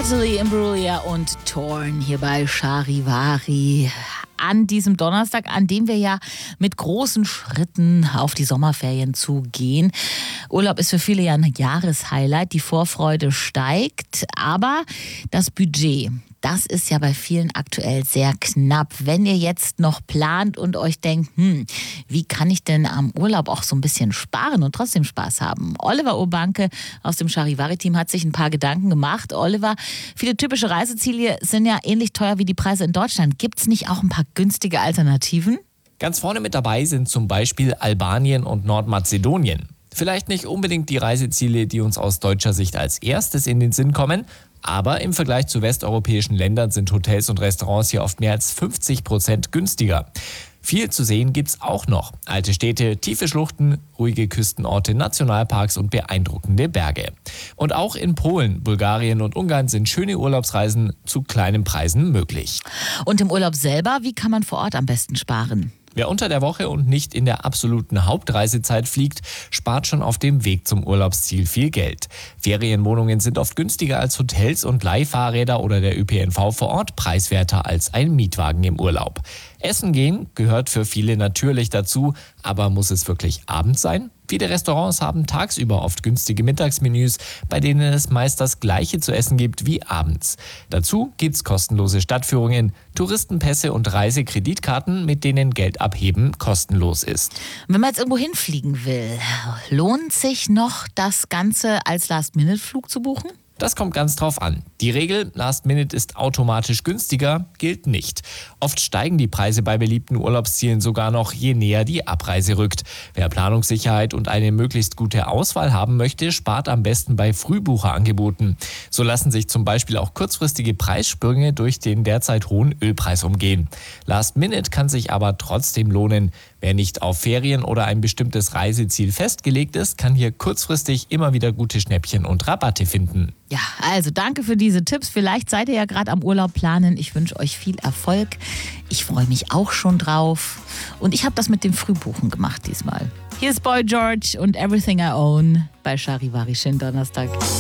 Natalie Imbruglia und Torn hier bei Charivari. An diesem Donnerstag, an dem wir ja mit großen Schritten auf die Sommerferien zugehen. Urlaub ist für viele ja ein Jahreshighlight. Die Vorfreude steigt, aber das Budget, das ist ja bei vielen aktuell sehr knapp. Wenn ihr jetzt noch plant und euch denkt, wie kann ich denn am Urlaub auch so ein bisschen sparen und trotzdem Spaß haben? Oliver Urbanke aus dem Charivari-Team hat sich ein paar Gedanken gemacht. Oliver, viele typische Reiseziele sind ja ähnlich teuer wie die Preise in Deutschland. Gibt es nicht auch ein paar günstige Alternativen? Ganz vorne mit dabei sind zum Beispiel Albanien und Nordmazedonien. Vielleicht nicht unbedingt die Reiseziele, die uns aus deutscher Sicht als erstes in den Sinn kommen, aber im Vergleich zu westeuropäischen Ländern sind Hotels und Restaurants hier oft mehr als 50% günstiger. Viel zu sehen gibt's auch noch. Alte Städte, tiefe Schluchten, ruhige Küstenorte, Nationalparks und beeindruckende Berge. Und auch in Polen, Bulgarien und Ungarn sind schöne Urlaubsreisen zu kleinen Preisen möglich. Und im Urlaub selber, wie kann man vor Ort am besten sparen? Wer unter der Woche und nicht in der absoluten Hauptreisezeit fliegt, spart schon auf dem Weg zum Urlaubsziel viel Geld. Ferienwohnungen sind oft günstiger als Hotels und Leihfahrräder oder der ÖPNV vor Ort preiswerter als ein Mietwagen im Urlaub. Essen gehen gehört für viele natürlich dazu, aber muss es wirklich abends sein? Viele Restaurants haben tagsüber oft günstige Mittagsmenüs, bei denen es meist das Gleiche zu essen gibt wie abends. Dazu gibt's kostenlose Stadtführungen, Touristenpässe und Reisekreditkarten, mit denen Geld abheben kostenlos ist. Wenn man jetzt irgendwo hinfliegen will, lohnt sich noch, das Ganze als Last-Minute-Flug zu buchen? Das kommt ganz drauf an. Die Regel, Last Minute ist automatisch günstiger, gilt nicht. Oft steigen die Preise bei beliebten Urlaubszielen sogar noch, je näher die Abreise rückt. Wer Planungssicherheit und eine möglichst gute Auswahl haben möchte, spart am besten bei Frühbucherangeboten. So lassen sich zum Beispiel auch kurzfristige Preissprünge durch den derzeit hohen Ölpreis umgehen. Last Minute kann sich aber trotzdem lohnen. Wer nicht auf Ferien oder ein bestimmtes Reiseziel festgelegt ist, kann hier kurzfristig immer wieder gute Schnäppchen und Rabatte finden. Ja, also danke für diese Tipps. Vielleicht seid ihr ja gerade am Urlaub planen. Ich wünsche euch viel Erfolg. Ich freue mich auch schon drauf. Und ich habe das mit dem Frühbuchen gemacht diesmal. Hier ist Boy George und Everything I Own bei Charivari. Schönen Donnerstag.